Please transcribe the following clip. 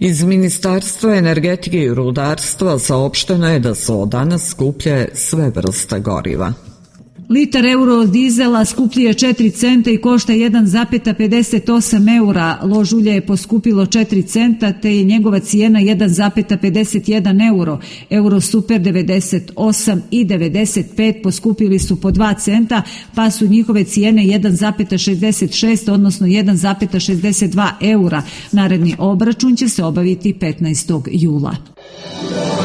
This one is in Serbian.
Iz Ministarstva energetike i rudarstva saopšteno je da su od danas skuplje sve vrste goriva. Litar eurodizela skuplji je 4 centa i košta 1,58 eura. Lož ulje je poskupilo 4 centa te je njegova cijena 1,51 euro. Euro super 98 i 95 poskupili su po 2 centa pa su njihove cijene 1,66 odnosno 1,62 eura. Naredni obračun će se obaviti 15. jula.